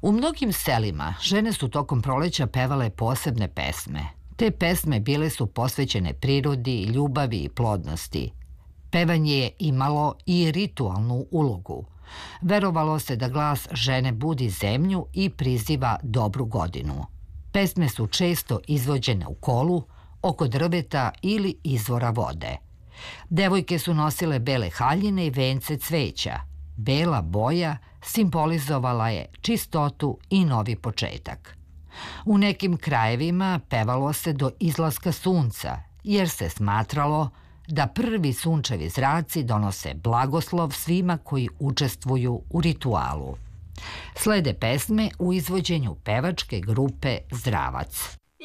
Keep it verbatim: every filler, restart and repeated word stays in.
U mnogim selima žene su tokom proleća pevale posebne pesme. Te pesme bile su posvećene prirodi, ljubavi i plodnosti. Pevanje je imalo i ritualnu ulogu. Verovalo se da glas žene budi zemlju i priziva dobru godinu. Pesme su često izvođene u kolu, oko drveta ili izvora vode. Devojke su nosile bele haljine i vence cveća. Bela boja simbolizovala je čistotu i novi početak. U nekim krajevima pevalo se do izlaska sunca, jer se smatralo da prvi sunčevi zraci donose blagoslov svima koji učestvuju u ritualu. Slede pesme u izvođenju pevačke grupe Zdravac.